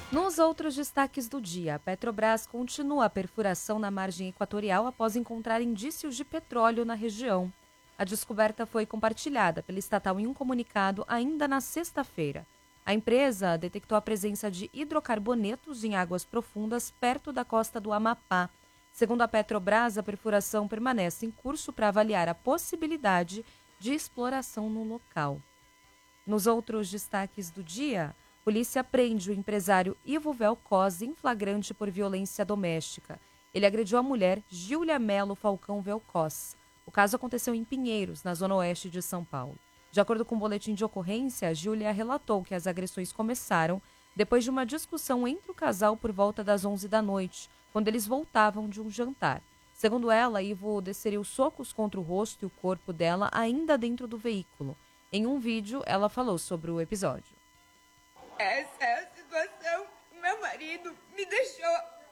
Nos outros destaques do dia, a Petrobras continua a perfuração na margem equatorial após encontrar indícios de petróleo na região. A descoberta foi compartilhada pela estatal em um comunicado ainda na sexta-feira. A empresa detectou a presença de hidrocarbonetos em águas profundas perto da costa do Amapá. Segundo a Petrobras, a perfuração permanece em curso para avaliar a possibilidade de exploração no local. Nos outros destaques do dia, a polícia prende o empresário Ivo Velcos em flagrante por violência doméstica. Ele agrediu a mulher Gíulia Melo Falcão Velcos. O caso aconteceu em Pinheiros, na zona oeste de São Paulo. De acordo com o boletim de ocorrência, Gíulia relatou que as agressões começaram depois de uma discussão entre o casal por volta das 11 da noite, quando eles voltavam de um jantar. Segundo ela, Ivo desferiu socos contra o rosto e o corpo dela ainda dentro do veículo. Em um vídeo, ela falou sobre o episódio. Essa é a situação que meu marido me deixou.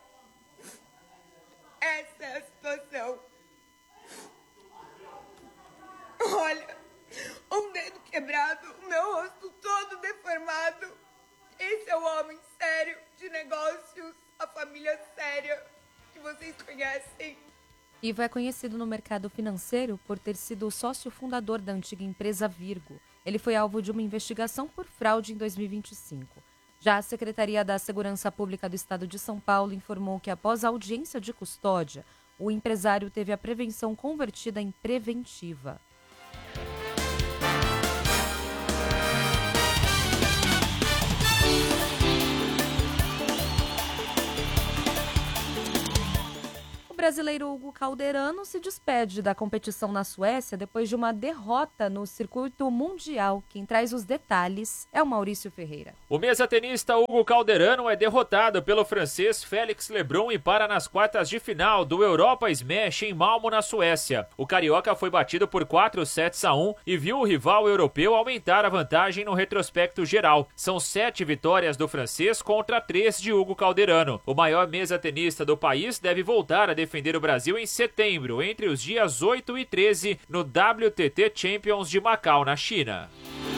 Essa é a situação. Olha, um dedo quebrado, o meu rosto todo deformado. Esse é o homem sério de negócios, a família séria que vocês conhecem. Ivo é conhecido no mercado financeiro por ter sido o sócio fundador da antiga empresa Virgo. Ele foi alvo de uma investigação por fraude em 2025. Já a Secretaria da Segurança Pública do Estado de São Paulo informou que, após a audiência de custódia, o empresário teve a prevenção convertida em preventiva. O brasileiro Hugo Calderano se despede da competição na Suécia depois de uma derrota no circuito mundial. Quem traz os detalhes é o Maurício Ferreira. O mesa-tenista Hugo Calderano é derrotado pelo francês Félix Lebrun e para nas quartas de final do Europa Smash em Malmo, na Suécia. O carioca foi batido por 4-1 e viu o rival europeu aumentar a vantagem no retrospecto geral. São 7 vitórias do francês contra 3 de Hugo Calderano. O maior mesa-tenista do país deve voltar a defender o Brasil em setembro, entre os dias 8 e 13, no WTT Champions de Macau, na China.